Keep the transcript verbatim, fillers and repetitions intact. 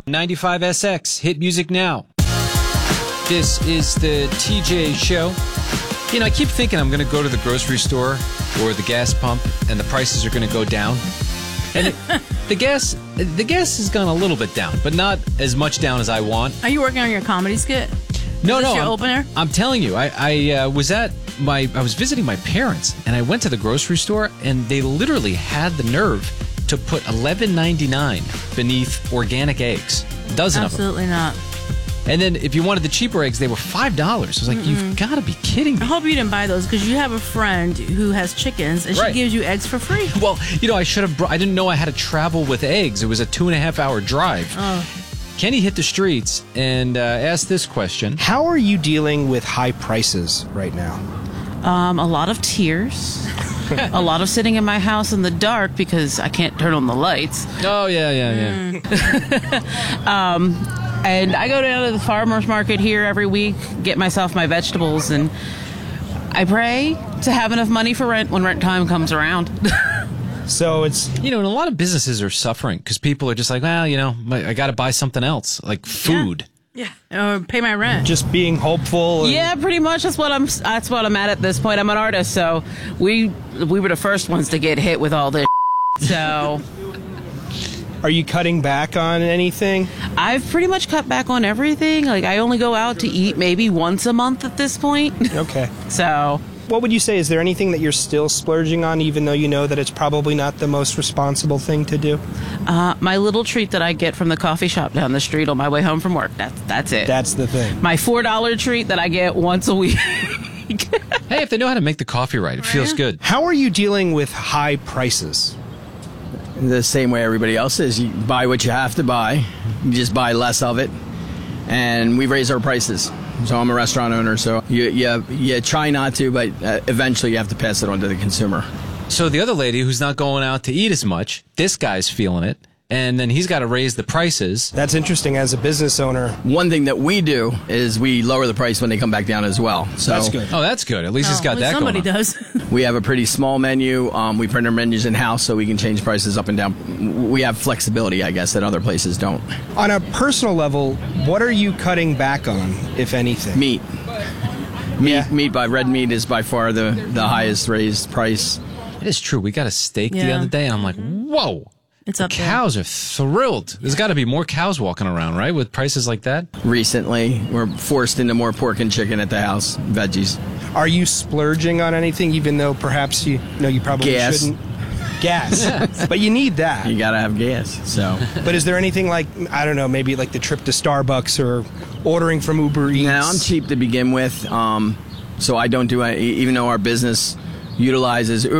ninety-five S X, hit music now. This is the T J Show. You know, I keep thinking I'm going to go to the grocery store or the gas pump and the prices are going to go down. And it, the gas the gas has gone a little bit down, but not as much down as I want. Are you working on your comedy skit? No, is this no. your I'm, opener? I'm telling you, I, I uh, was at my I was visiting my parents, and I went to the grocery store, and they literally had the nerve to put eleven ninety-nine beneath organic eggs, a dozen Absolutely of them. not. And then if you wanted the cheaper eggs, they were five dollars. I was like, Mm-mm. You've got to be kidding me. I hope you didn't buy those because you have a friend who has chickens and Right. she gives you eggs for free. Well, you know, I should have. Brought, I didn't know I had to travel with eggs. It was a two and a half hour drive. Oh. Kenny hit the streets and uh, asked this question. How are you dealing with high prices right now? Um, a lot of tears. A lot of sitting in my house in the dark because I can't turn on the lights. Oh, yeah, yeah, yeah. um, and I go down to the farmer's market here every week, get myself my vegetables, and I pray to have enough money for rent when rent time comes around. So it's... You know, and a lot of businesses are suffering because people are just like, well, you know, I got to buy something else, like food. Yeah. Yeah. Or pay my rent. Just being hopeful. And... Yeah, pretty much. That's what I'm. That's what I'm at at this point. I'm an artist, so we we were the first ones to get hit with all this. So, are you cutting back on anything? I've pretty much cut back on everything. Like I only go out to eat maybe once a month at this point. Okay. So, what would you say? Is there anything that you're still splurging on, even though you know that it's probably not the most responsible thing to do? Uh, my little treat that I get from the coffee shop down the street on my way home from work. That's that's it. That's the thing. My four dollar treat that I get once a week. Hey, if they know how to make the coffee right, it feels good. How are you dealing with high prices? The same way everybody else is. You buy what you have to buy. You just buy less of it. And we raise our prices. So I'm a restaurant owner, so you you, you try not to, but uh, eventually you have to pass it on to the consumer. So the other lady who's not going out to eat as much, this guy's feeling it, and then he's got to raise the prices. That's interesting as a business owner. One thing that we do is we lower the price when they come back down as well. So that's good. Oh, that's good. At least oh, he's got well, that somebody going on. does. We have a pretty small menu. Um, we print our menus in-house so we can change prices up and down. We have flexibility, I guess, that other places don't. On a personal level, what are you cutting back on, if anything? Meat. Meat, Yeah. meat by red meat is by far the, the highest raised price. It is true. We got a steak the Yeah. other day, and I'm like, whoa. It's The up there. cows are thrilled. There's got to be more cows walking around, right, with prices like that? Recently, we're forced into more pork and chicken at the house, veggies. Are you splurging on anything, even though perhaps you know you probably Gas. shouldn't? Gas. But you need that. You gotta have gas, so. But is there anything like, I don't know, maybe like the trip to Starbucks or ordering from Uber Eats? Now, I'm cheap to begin with, um, so I don't do any, even though our business utilizes Uber.